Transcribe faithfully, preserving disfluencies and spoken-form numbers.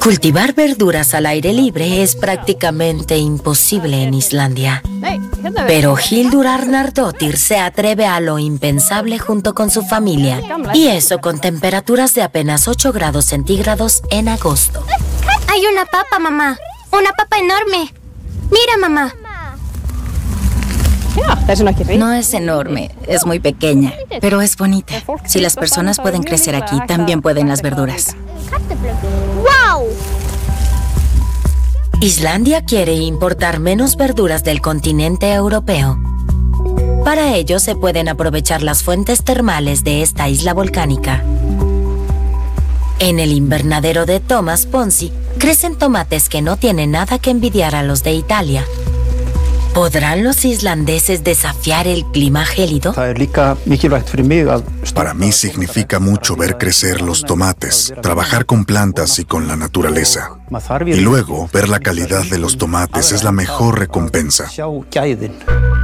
Cultivar verduras al aire libre es prácticamente imposible en Islandia. Pero Hildur Arnardóttir se atreve a lo impensable junto con su familia. Y eso con temperaturas de apenas ocho grados centígrados en agosto. Hay una papa, mamá. Una papa enorme. Mira, mamá. No es enorme, es muy pequeña, pero es bonita. Si las personas pueden crecer aquí, también pueden las verduras. ¡Wow! Islandia quiere importar menos verduras del continente europeo. Para ello se pueden aprovechar las fuentes termales de esta isla volcánica. En el invernadero de Thomas Ponsi crecen tomates que no tienen nada que envidiar a los de Italia. ¿Podrán los islandeses desafiar el clima gélido? Para mí significa mucho ver crecer los tomates, trabajar con plantas y con la naturaleza. Y luego, ver la calidad de los tomates es la mejor recompensa.